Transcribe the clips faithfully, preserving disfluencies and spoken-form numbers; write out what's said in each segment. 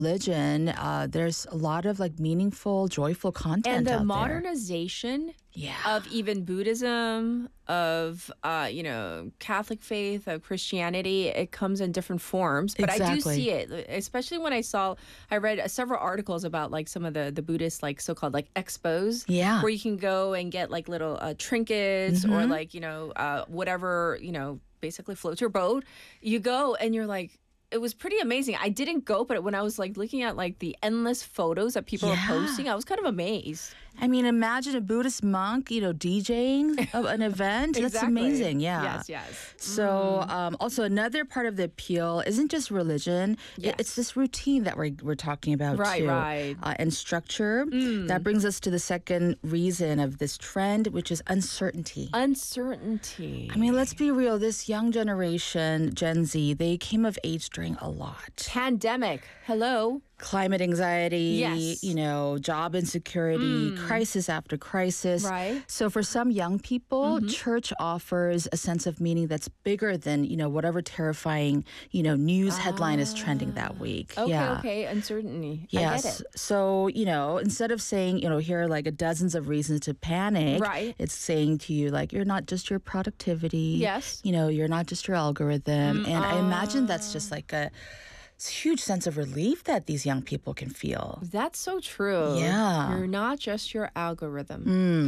religion, uh, there's a lot of like meaningful, joyful content And the out modernization there. Yeah. of even Buddhism, of uh, you know, Catholic faith, of Christianity, it comes in different forms. But I do Exactly. see it, especially when I saw, I read uh, several articles about like some of the the Buddhist like so-called like expos, Yeah. where you can go and get like little uh, trinkets or like you know uh, whatever you know basically floats your boat. You go and you're like. It was pretty amazing. I didn't go, but when I was like looking at like the endless photos that people Yeah. were posting, I was kind of amazed. I mean, imagine a Buddhist monk, you know, DJing of an event. That's Exactly. amazing. Yeah. Yes, yes. So, um, also another part of the appeal isn't just religion. It- Yes. It's this routine that we're we're talking about Right, too, right. Uh, and structure. That brings us to the second reason of this trend, which is uncertainty. Uncertainty. I mean, let's be real. This young generation, Gen Z, they came of age during a lot. Pandemic. Hello. Climate anxiety, Yes. you know, job insecurity, crisis after crisis. Right. So for some young people, church offers a sense of meaning that's bigger than, you know, whatever terrifying, you know, news headline is trending that week. Okay, yeah. okay. Uncertainty. I Yes. get it. So, you know, instead of saying, you know, here are like a dozens of reasons to panic, Right. it's saying to you, like, you're not just your productivity. Yes. You know, you're not just your algorithm. and I imagine that's just like a huge sense of relief that these young people can feel. That's so true. Yeah. You're not just your algorithm.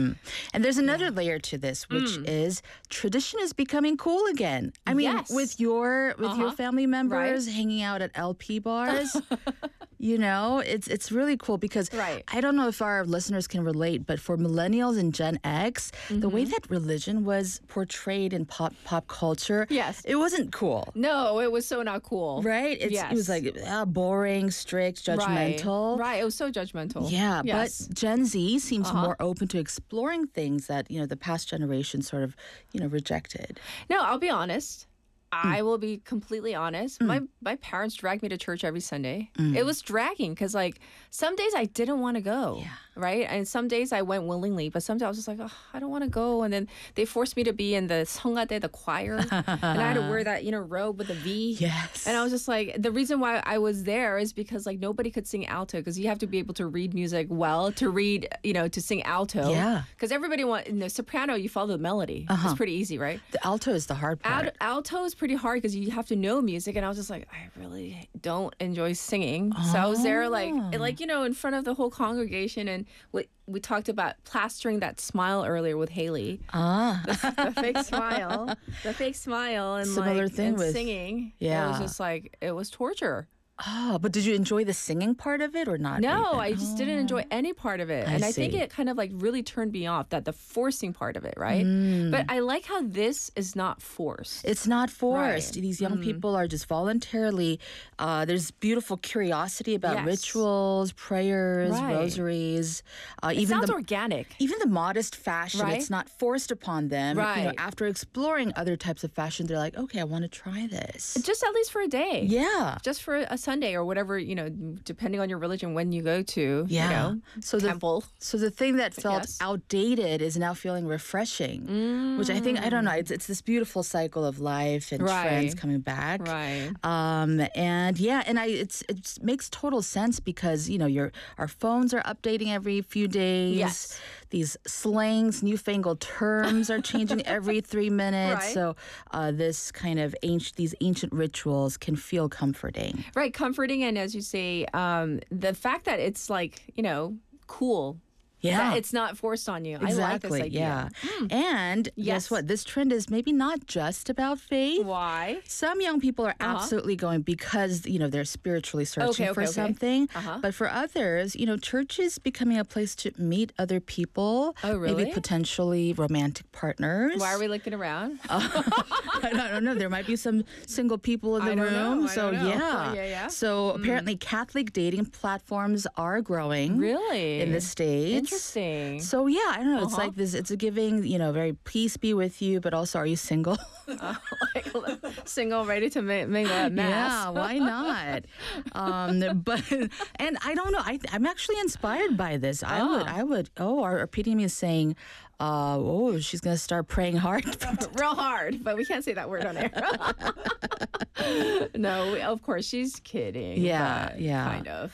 And there's another layer to this, which is tradition is becoming cool again. I mean, Yes. with your with your Uh-huh. family members hanging out at L P bars, you know, it's it's really cool because Right. I don't know if our listeners can relate, but for millennials and Gen X, the way that religion was portrayed in pop pop culture, Yes. it wasn't cool. No, it was so not cool. Right? It's, Yes. It was like uh, boring, strict, judgmental. Right. Right. It was so judgmental. Yeah, Yes. but Gen Z seems Uh-huh. more open to exploring things that, you know, the past generation sort of, you know, rejected. No, I'll be honest. Mm. I will be completely honest. My my parents dragged me to church every Sunday. Mm. It was dragging because like some days I didn't want to go, right? And some days I went willingly, but sometimes I was just like, oh, I don't want to go. And then they forced me to be in the 성가대, the choir, and I had to wear that you know robe with a V. Yes. And I was just like, the reason why I was there is because like nobody could sing alto because you have to be able to read music well to read, you know, to sing alto. Yeah. Because everybody want in the soprano, you follow the melody. It's pretty easy, right? The alto is the hard part. Al- alto is pretty hard because you have to know music, and I was just like, I really don't enjoy singing. So I was there, like, like you know, in front of the whole congregation, and we we talked about plastering that smile earlier with Haley, ah. the fake smile, the fake smile, and Similar like thing and with- singing. yeah. It was just like it was torture. Oh, but did you enjoy the singing part of it or not? No, Nathan? I just didn't enjoy any part of it. I and I think see. it kind of like really turned me off, that the forcing part of it, right? Mm. But I like how this is not forced. It's not forced. Right. These young people are just voluntarily. Uh, there's beautiful curiosity about Yes. rituals, prayers, Right. rosaries. Uh, It even sounds the organic. even the modest fashion. Right. It's not forced upon them. You know, Right. after exploring other types of fashion, they're like, okay, I want to try this. Just at least for a day. Yeah. Just for a Sunday or whatever, you know, depending on your religion, when you go to, Yeah. you know, So the- temple. So the thing that felt Yes. outdated is now feeling refreshing, which I think I don't know. It's it's this beautiful cycle of life and Right. trends coming back. Right. Um, and yeah, and I it's it makes total sense because you know your our phones are updating every few days. Yes. These slangs, newfangled terms are changing every three minutes. Right. So uh, this kind of ancient these ancient rituals can feel comforting. Right. Comforting. And as you say, um, the fact that it's like, you know, cool. Yeah. That it's not forced on you. I like this Exactly. idea. Yeah. And Yes. guess what? This trend is maybe not just about faith. Why? Some young people are absolutely going because, you know, they're spiritually searching Okay, okay, for okay. something. Uh-huh. But for others, you know, church is becoming a place to meet other people. Oh, really? Maybe potentially romantic partners. Why are we looking around? I don't know. There might be some single people in the I don't room. know. I So don't know. yeah. Yeah, yeah. So apparently Catholic dating platforms are growing. Really? In the States. interesting. So yeah, I don't know. It's Uh-huh. like this. It's a giving, you know, very peace be with you, but also, are you single? Uh, like single, ready to ma- mingle at mass. Yeah, why not? um, but and I don't know. I I'm actually inspired by this. I would Oh. I would. Oh, our, our P D M is saying, uh, oh, she's gonna start praying hard. Real hard, but we can't say that word on air. No, we, of course she's kidding. Yeah, but yeah. kind of.